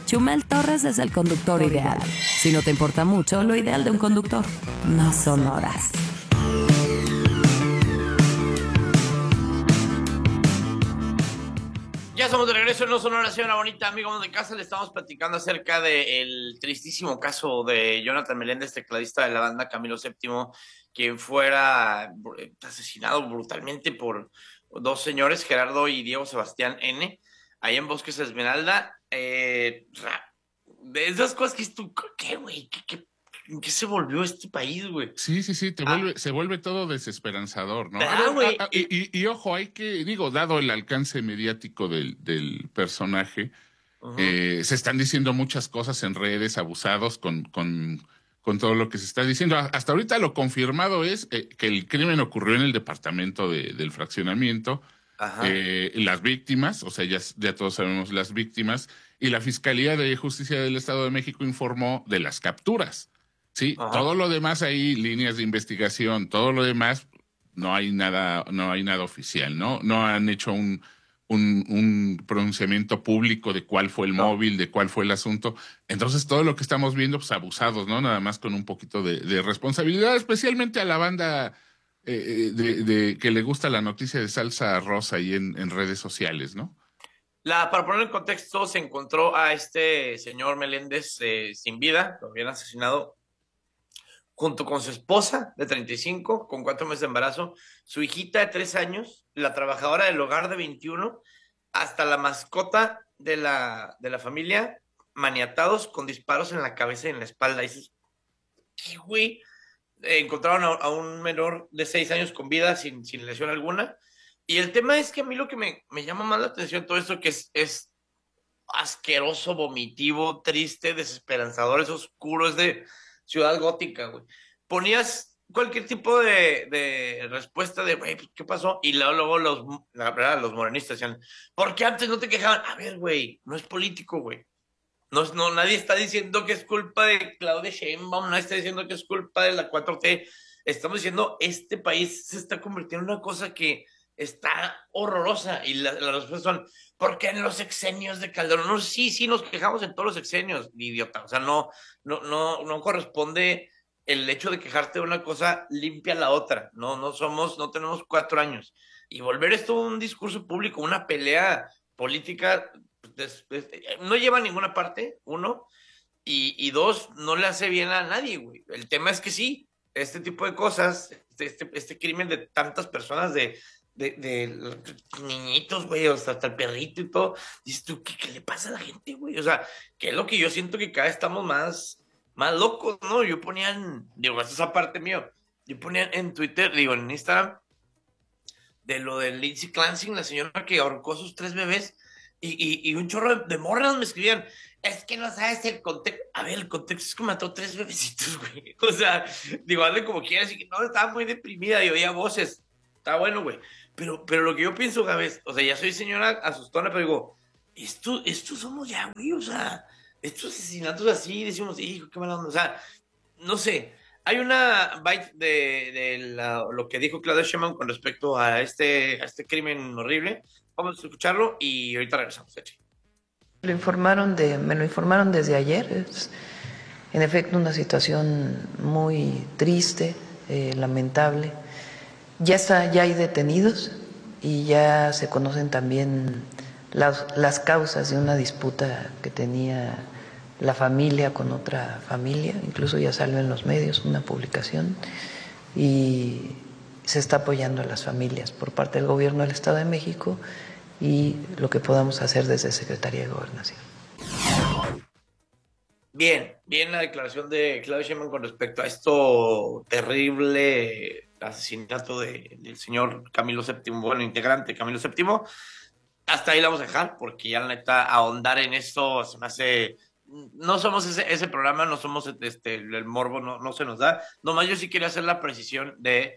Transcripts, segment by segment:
Chumel Torres es el conductor ideal. Si no te importa mucho, lo ideal de un conductor no son horas. Ya estamos de regreso en No Sonora, señora bonita, amigos de casa. Le estamos platicando acerca del tristísimo caso de Jonathan Meléndez, tecladista de la banda Camilo VII, quien fuera asesinado brutalmente por dos señores, Gerardo y Diego Sebastián N., ahí en Bosques Esmeralda. De esas cosas que es tú, ¿qué, güey? ¿En qué se volvió este país, güey? Sí, se vuelve todo desesperanzador, ¿no? Güey. Y ojo, dado el alcance mediático del personaje, se están diciendo muchas cosas en redes, abusados con todo lo que se está diciendo. Hasta ahorita lo confirmado es que el crimen ocurrió en el departamento del fraccionamiento. Las víctimas, o sea, ya todos sabemos las víctimas, y la Fiscalía de Justicia del Estado de México informó de las capturas. Sí, todo lo demás ahí, líneas de investigación, todo lo demás, no hay nada oficial, ¿no? No han hecho un pronunciamiento público de cuál fue el móvil, de cuál fue el asunto. Entonces, todo lo que estamos viendo, pues abusados, ¿no? Nada más con un poquito de responsabilidad, especialmente a la banda que le gusta la noticia de salsa rosa ahí en redes sociales, ¿no? Para poner en contexto, se encontró a este señor Meléndez sin vida, lo habían asesinado junto con su esposa de 35, con 4 meses de embarazo, su hijita de 3 años, la trabajadora del hogar de 21, hasta la mascota de la familia, maniatados con disparos en la cabeza y en la espalda. Y dices, ¿qué güey? Encontraron a un menor de 6 años con vida sin lesión alguna. Y el tema es que a mí lo que me llama más la atención todo esto que es asqueroso, vomitivo, triste, desesperanzador, es oscuro, es de ciudad gótica, güey. Ponías cualquier tipo de respuesta de, güey, ¿qué pasó? Y luego la verdad, los morenistas decían, ¿por qué antes no te quejaban? A ver, güey, no es político, güey. No, nadie está diciendo que es culpa de Claudia Sheinbaum, nadie está diciendo que es culpa de la 4T. Estamos diciendo, este país se está convirtiendo en una cosa que está horrorosa. Y las respuestas son, ¿por qué en los sexenios de Calderón? No, sí, nos quejamos en todos los sexenios, idiota. O sea, no corresponde el hecho de quejarte de una cosa limpia a la otra. No tenemos 4 años. Y volver esto a un discurso público, una pelea política, no lleva a ninguna parte, uno, y dos, no le hace bien a nadie, güey. El tema es que sí, este tipo de cosas, este crimen de tantas personas, de niñitos, güey, hasta el perrito y todo, dices tú, ¿qué le pasa a la gente, güey? O sea, que es lo que yo siento que cada vez estamos más locos, ¿no? Yo ponía digo, esto es aparte mío, yo ponía en Twitter, digo, en Instagram, de lo de Lindsay Clancy, la señora que ahorcó a sus 3 bebés, y un chorro de morras me escribían, es que no sabes el contexto. A ver, el contexto es que mató 3 bebecitos, güey. O sea, digo, hazle como quieras, y que no, estaba muy deprimida y oía voces. Está bueno, güey. Pero lo que yo pienso, Gabes, o sea, ya soy señora asustona, pero digo, esto somos ya, güey, o sea, estos asesinatos así, decimos, hijo, qué mala onda, o sea, no sé, hay una bite lo que dijo Claudia Sheinbaum con respecto a este crimen horrible. Vamos a escucharlo y ahorita regresamos. Me lo informaron desde ayer. Es en efecto una situación muy triste, lamentable. Ya hay detenidos y ya se conocen también las causas de una disputa que tenía la familia con otra familia, incluso ya salió en los medios una publicación, y se está apoyando a las familias por parte del gobierno del Estado de México y lo que podamos hacer desde Secretaría de Gobernación. Bien la declaración de Claudia Sheinbaum con respecto a esto terrible asesinato del señor Camilo VII, bueno, integrante Camilo VII. Hasta ahí la vamos a dejar, porque ya la neta, ahondar en esto se me hace. No somos ese programa, no somos el morbo, no se nos da. Nomás yo sí quería hacer la precisión de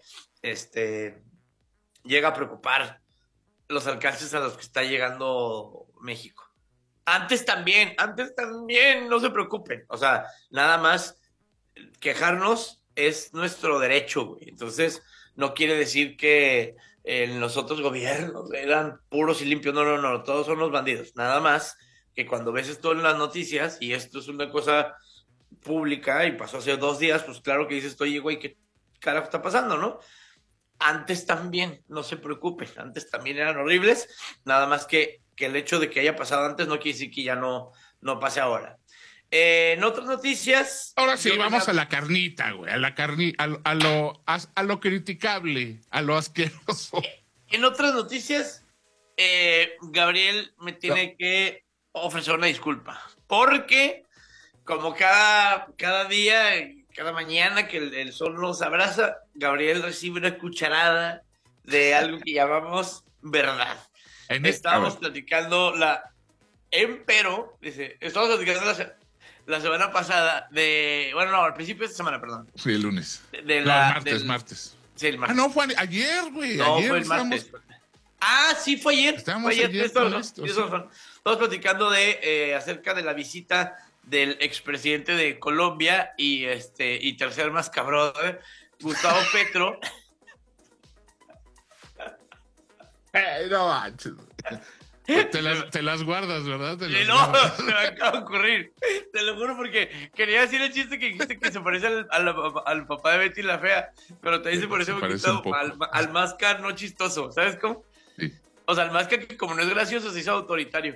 llega a preocupar los alcances a los que está llegando México. Antes también, no se preocupen. O sea, nada más quejarnos es nuestro derecho, güey. Entonces, no quiere decir que los otros gobiernos eran puros y limpios. No, todos son los bandidos. Nada más que cuando ves esto en las noticias, y esto es una cosa pública y pasó hace 2 días, pues claro que dices, oye, güey, ¿qué carajo está pasando, no? Antes también, no se preocupen, antes también eran horribles, nada más que el hecho de que haya pasado antes no quiere decir que ya no pase ahora. En otras noticias... Ahora sí, vamos a la carnita, güey, a lo criticable, a lo asqueroso. En otras noticias, Gabriel me tiene que ofrecer una disculpa, porque como cada día, cada mañana que el sol nos abraza, Gabriel recibe una cucharada de algo que llamamos verdad. Estábamos platicando estábamos platicando la semana pasada al principio de esta semana, perdón. Sí, el lunes. Martes. Sí, el martes. No, fue ayer, güey. No, ayer fue el martes. Sí, fue ayer. Estábamos fue ayer. ayer con esto, Estamos platicando acerca de la visita del expresidente de Colombia y tercer más cabrón, Gustavo Petro. No manches. Te las guardas, ¿verdad? Se me acaba de ocurrir. Te lo juro porque quería decir el chiste que dijiste que se parece al papá de Betty la Fea, pero también se parece un poquito al Masca no chistoso, ¿sabes cómo? Sí. O sea, al Masca que como no es gracioso se hizo autoritario.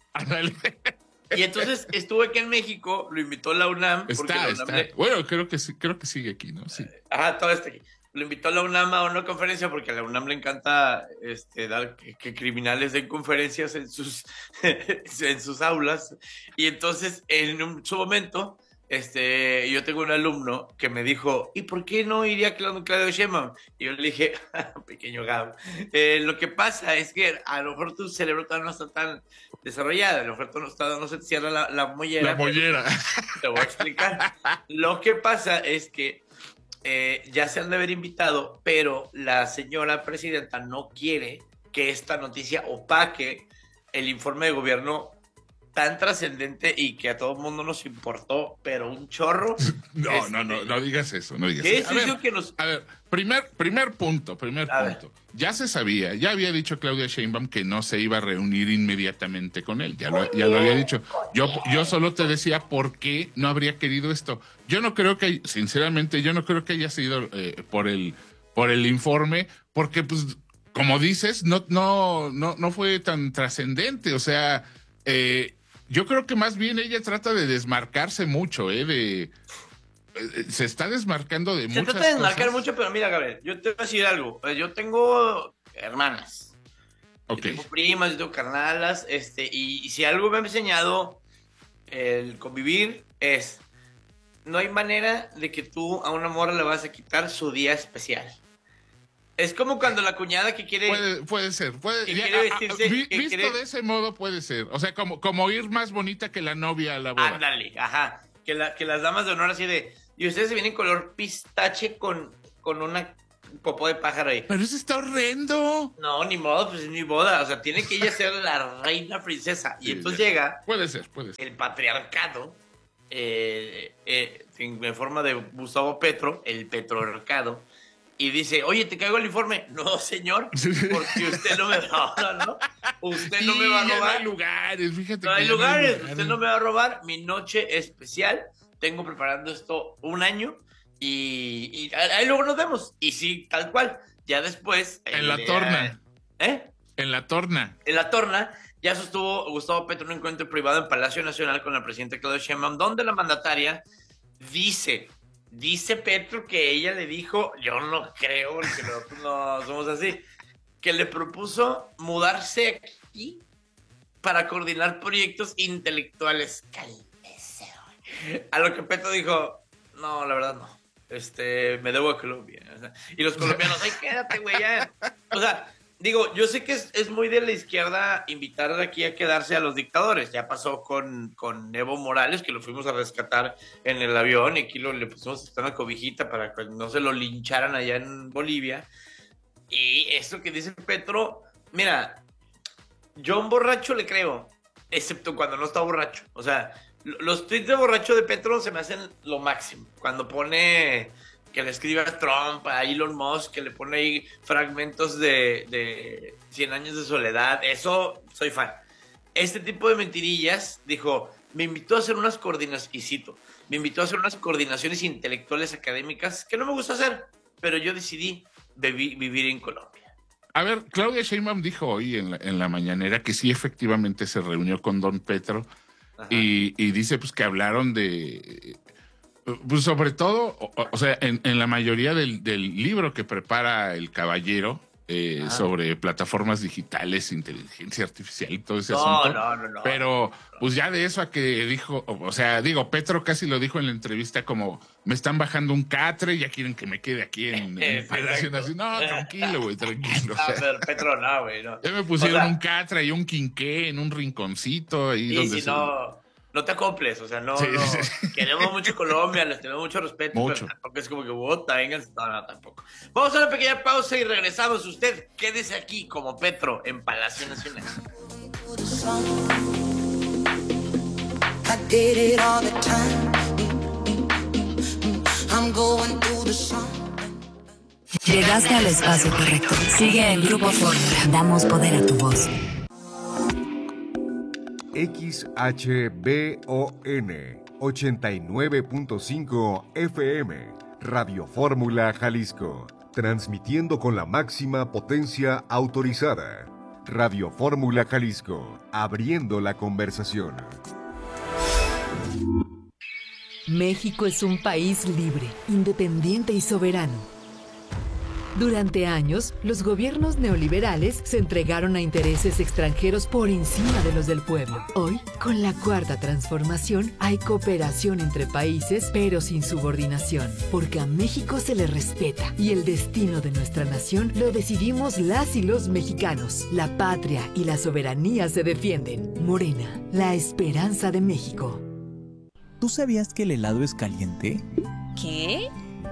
Y entonces estuve aquí en México, lo invitó la UNAM. Está. Bueno, creo que sigue aquí, ¿no? Sí. Todo está aquí. Lo invitó a la UNAM a una conferencia porque a la UNAM le encanta dar que criminales den conferencias en sus aulas. Y entonces, en su momento, yo tengo un alumno que me dijo, ¿y por qué no iría Claudio Sheinbaum? Y yo le dije, pequeño Gab, lo que pasa es que a lo mejor tu cerebro todavía no está tan desarrollado, a lo mejor no se te cierra la mollera. La mollera. Te voy a explicar. Lo que pasa es que ya se han de haber invitado, pero la señora presidenta no quiere que esta noticia opaque el informe de gobierno tan trascendente y que a todo el mundo nos importó, pero un chorro. No digas eso, no digas ¿Qué eso. A ver, primer punto. Ya se sabía, ya había dicho Claudia Sheinbaum que no se iba a reunir inmediatamente con él, ya lo había dicho. Yo solo te decía por qué no habría querido esto. Sinceramente, yo no creo que haya sido por el informe, porque pues, como dices, no fue tan trascendente, o sea, yo creo que más bien ella trata de desmarcarse mucho, se está desmarcando de muchas cosas. Se trata de desmarcar mucho, pero mira, Gabriel, yo te voy a decir algo. Yo tengo hermanas, okay. Tengo primas, yo tengo carnalas, y si algo me ha enseñado el convivir es, no hay manera de que tú a una morra le vas a quitar su día especial. Es como cuando la cuñada que quiere... Puede ser. Visto de ese modo puede ser. O sea, como ir más bonita que la novia a la boda. Ándale, ajá. Que las damas de honor así de... Y ustedes se vienen color pistache con una popó de pájaro ahí. Pero eso está horrendo. No, ni modo, pues es mi boda. O sea, tiene que ella ser la reina princesa. Y entonces llega... Puede ser. El patriarcado, en forma de Gustavo Petro, el petrorcado, y dice, oye, ¿te caigo el informe? No, señor, porque usted no me va a robar, ¿no? Usted no me va a robar. No hay lugares, fíjate. No hay lugares, usted no me va a robar. Mi noche especial, tengo preparando esto un año y ahí luego nos vemos. Y sí, tal cual. Ya después... En la torna. En la torna. En la torna ya sostuvo Gustavo Petro un encuentro privado en Palacio Nacional con la presidenta Claudia Sheinbaum, donde la mandataria dice Petro que ella le dijo, yo no creo, porque nosotros no somos así, que le propuso mudarse aquí para coordinar proyectos intelectuales. Cálmese, güey. A lo que Petro dijo, no, la verdad no. Me debo a Colombia. O sea, y los colombianos, ay, quédate, güey, ya. O sea, digo, yo sé que es muy de la izquierda invitar aquí a quedarse a los dictadores. Ya pasó con Evo Morales, que lo fuimos a rescatar en el avión y aquí le pusimos hasta una cobijita para que no se lo lincharan allá en Bolivia. Y esto que dice Petro, mira, yo a un borracho le creo, excepto cuando no está borracho. O sea, los tweets de borracho de Petro se me hacen lo máximo. Cuando pone... que le escribe a Trump, a Elon Musk, que le pone ahí fragmentos de 100 años de soledad, eso soy fan. este tipo de mentirillas, dijo, me invitó a hacer unas coordinaciones intelectuales académicas que no me gusta hacer, pero yo decidí vivir en Colombia. A ver, Claudia Sheinbaum dijo hoy en la mañanera que sí efectivamente se reunió con don Petro y dice pues que hablaron de, pues sobre todo, o sea, en la mayoría del libro que prepara el caballero sobre plataformas digitales, inteligencia artificial y todo ese asunto. No. Pero pues ya de eso a que dijo, o sea, digo, Petro casi lo dijo en la entrevista como, me están bajando un catre, ya quieren que me quede aquí en Palacio Nacional. No, tranquilo, güey, tranquilo. No, pero Petro no, güey, no. Ya me pusieron un catre y un quinqué en un rinconcito ahí donde no te acoples, o sea, no. Queremos mucho Colombia, les tenemos mucho respeto, pero tampoco es como que vengan, no, tampoco. Vamos a una pequeña pausa y regresamos. Usted quédese aquí como Petro en Palacio Nacional. Llegaste al espacio correcto. Sigue en Grupo Fórmula. Damos poder a tu voz. XHBON 89.5 FM, Radio Fórmula Jalisco, transmitiendo con la máxima potencia autorizada. Radio Fórmula Jalisco, abriendo la conversación. México es un país libre, independiente y soberano. Durante años, los gobiernos neoliberales se entregaron a intereses extranjeros por encima de los del pueblo. Hoy, con la Cuarta Transformación, hay cooperación entre países, pero sin subordinación, porque a México se le respeta y el destino de nuestra nación lo decidimos las y los mexicanos. La patria y la soberanía se defienden. Morena, la esperanza de México. ¿Tú sabías que el helado es caliente? ¿Qué?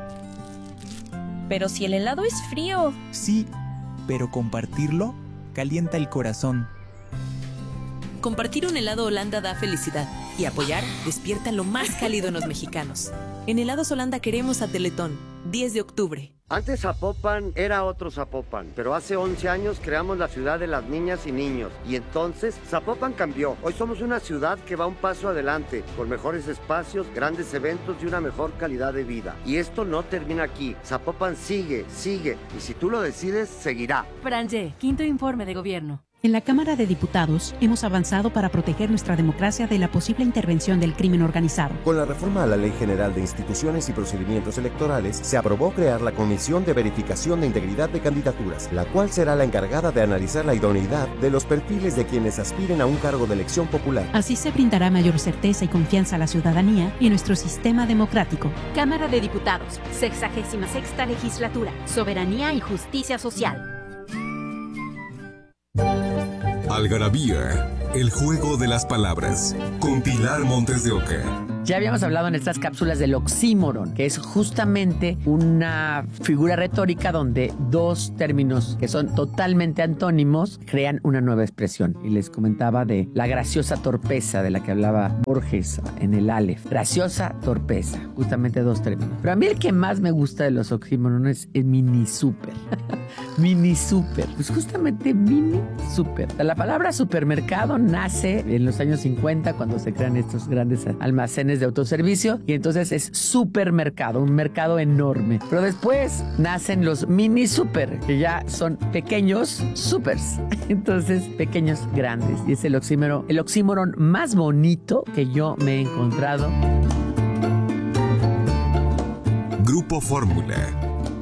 Pero si el helado es frío. Sí, pero compartirlo calienta el corazón. Compartir un helado Holanda da felicidad y apoyar despierta lo más cálido en los mexicanos. En Helados Holanda queremos a Teletón, 10 de octubre. Antes Zapopan era otro Zapopan, pero hace 11 años creamos la ciudad de las niñas y niños. Y entonces Zapopan cambió. Hoy somos una ciudad que va un paso adelante, con mejores espacios, grandes eventos y una mejor calidad de vida. Y esto no termina aquí. Zapopan sigue, y si tú lo decides, seguirá. Franje, quinto informe de gobierno. En la Cámara de Diputados hemos avanzado para proteger nuestra democracia de la posible intervención del crimen organizado. Con la reforma a la Ley General de Instituciones y Procedimientos Electorales, se aprobó crear la Comisión de Verificación de Integridad de Candidaturas, la cual será la encargada de analizar la idoneidad de los perfiles de quienes aspiren a un cargo de elección popular. Así se brindará mayor certeza y confianza a la ciudadanía y nuestro sistema democrático. Cámara de Diputados, 66ª Legislatura, Soberanía y Justicia Social. Algarabía, el juego de las palabras, con Pilar Montes de Oca. Ya habíamos hablado en estas cápsulas del oxímoron, que es justamente una figura retórica donde dos términos que son totalmente antónimos crean una nueva expresión. Y les comentaba de la graciosa torpeza de la que hablaba Borges en el Aleph. Graciosa torpeza, justamente dos términos. Pero a mí el que más me gusta de los oxímorones es mini super. Mini super, pues justamente mini super. La palabra supermercado nace en los años 50 cuando se crean estos grandes almacenes de autoservicio y entonces es supermercado, un mercado enorme. Pero después nacen los mini super, que ya son pequeños supers. Entonces, pequeños grandes. Y es el oxímoron más bonito que yo me he encontrado. Grupo Fórmula.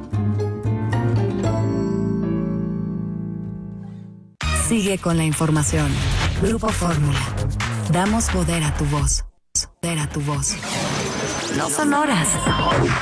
Sigue con la información. Grupo Fórmula. Damos poder a tu voz. Poder a tu voz. No son horas.